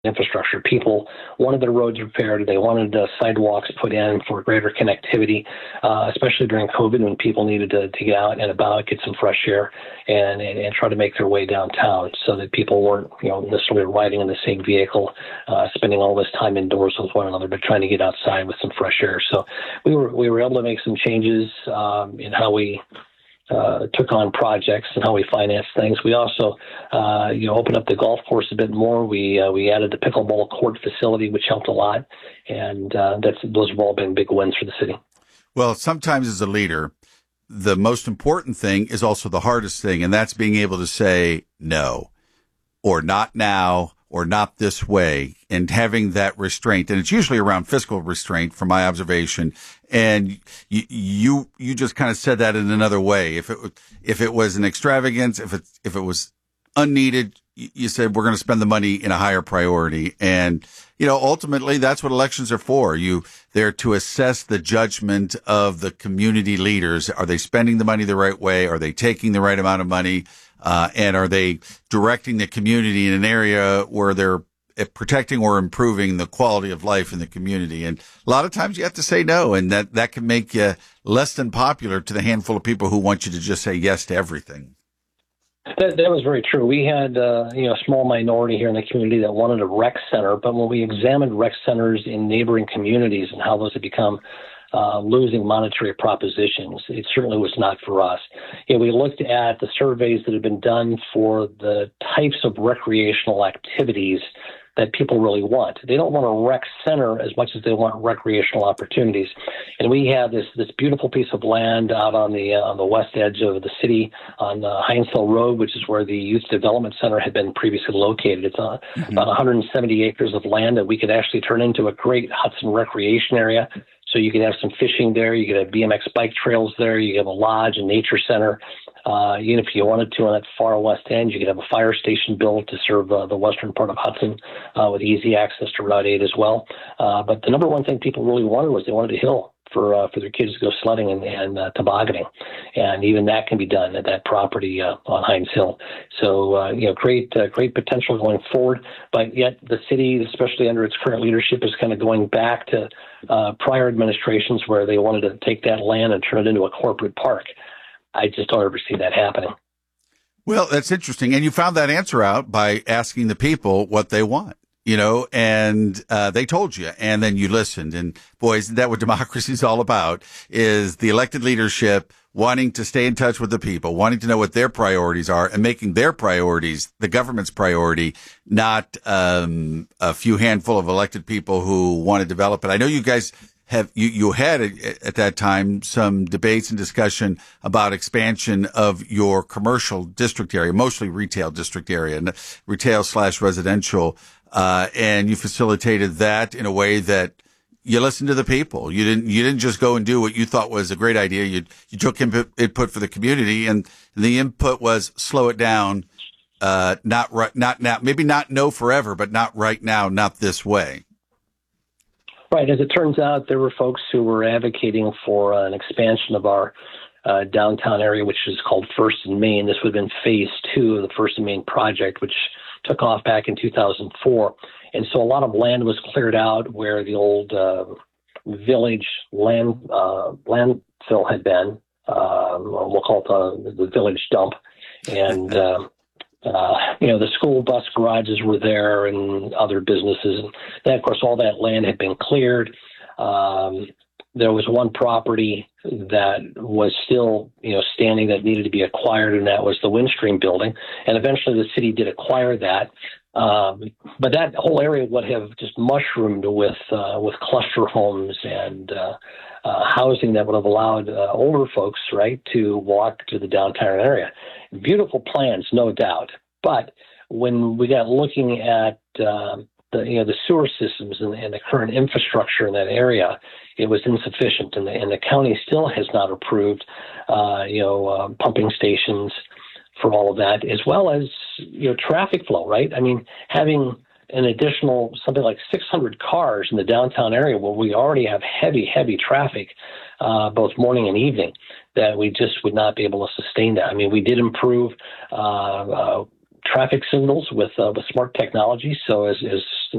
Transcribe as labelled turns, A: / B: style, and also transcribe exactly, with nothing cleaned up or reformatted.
A: infrastructure. People wanted their roads repaired. They wanted uh, sidewalks put in for greater connectivity, uh, especially during COVID when people needed to, to get out and about, get some fresh air, and, and, and try to make their way downtown so that people weren't, you know, necessarily riding in the same vehicle, uh, spending all this time indoors with one another, but trying to get outside with some fresh air. So we were we were able to make some changes um, in how we Uh, took on projects and how we finance things. We also, uh, you know, opened up the golf course a bit more. We uh, we added the pickleball court facility, which helped a lot, and uh, that's those have all been big wins for the city.
B: Well, sometimes as a leader, the most important thing is also the hardest thing, and that's being able to say no, or not now, or not this way, and having that restraint. And it's usually around fiscal restraint from my observation. And you, you, you just kind of said that in another way. If it, if it was an extravagance, if it, if it was unneeded, you said we're going to spend the money in a higher priority. And, you know, ultimately that's what elections are for. You, they're to assess the judgment of the community leaders. Are they spending the money the right way? Are they taking the right amount of money? Uh, and are they directing the community in an area where they're protecting or improving the quality of life in the community? And a lot of times you have to say no, and that, that can make you less than popular to the handful of people who want you to just say yes to everything.
A: That, that was very true. We had, uh, you know, a small minority here in the community that wanted a rec center, but when we examined rec centers in neighboring communities and how those had become Uh, losing monetary propositions, it certainly was not for us. You know, we looked at the surveys that have been done for the types of recreational activities that people really want. They don't want a rec center as much as they want recreational opportunities. And we have this this beautiful piece of land out on the uh, on the west edge of the city on uh, Heinz Hill Road, which is where the Youth Development Center had been previously located. It's uh, mm-hmm. about one hundred seventy acres of land that we could actually turn into a great Hudson recreation area. So you could have some fishing there. You could have B M X bike trails there. You could have a lodge, a nature center. Uh, even if you wanted to on that far west end, you could have a fire station built to serve uh, the western part of Hudson uh, with easy access to Route eight as well. Uh, but the number one thing people really wanted was they wanted a hill for uh, for their kids to go sledding and, and uh, tobogganing. And even that can be done at that property uh, on Heinz Hill. So, uh, you know, great uh, great potential going forward. But yet the city, especially under its current leadership, is kind of going back to uh, prior administrations where they wanted to take that land and turn it into a corporate park. I just don't ever see that happening.
B: Well, that's interesting. And you found that answer out by asking the people what they want, you know, and uh, they told you, and then you listened. And boy, isn't that what democracy is all about, is the elected leadership wanting to stay in touch with the people, wanting to know what their priorities are, and making their priorities the government's priority, not um, a few handful of elected people who want to develop it. I know you guys have you, you had at that time some debates and discussion about expansion of your commercial district area, mostly retail district area, and retail slash residential, uh, and you facilitated that in a way that you listened to the people. You didn't you didn't just go and do what you thought was a great idea. You you took input, input for the community, and the input was slow it down, uh, not right, not now, maybe not no forever, but not right now, not this way.
A: Right. As it turns out, there were folks who were advocating for uh, an expansion of our uh, downtown area, which is called First and Main. This would have been phase two of the First and Main project, which took off back in two thousand four. And so a lot of land was cleared out where the old uh, village land uh, landfill had been. Uh, we'll call it the, the village dump. And uh, Uh, you know, the school bus garages were there and other businesses. And then, of course, all that land had been cleared. Um, there was one property that was still, you know, standing that needed to be acquired, and that was the Windstream building. And eventually the city did acquire that. Um, but that whole area would have just mushroomed with, uh, with cluster homes and, uh, uh, housing that would have allowed uh, older folks, right, to walk to the downtown area. Beautiful plans, no doubt. But when we got looking at um, the you know the sewer systems and, and the current infrastructure in that area, it was insufficient, and the, and the county still has not approved uh, you know uh, pumping stations for all of that, as well as you know traffic flow. Right? I mean, having an additional something like six hundred cars in the downtown area where we already have heavy, heavy traffic, uh, both morning and evening, that we just would not be able to sustain that. I mean, we did improve uh, uh, traffic signals with uh, with smart technology. So as, as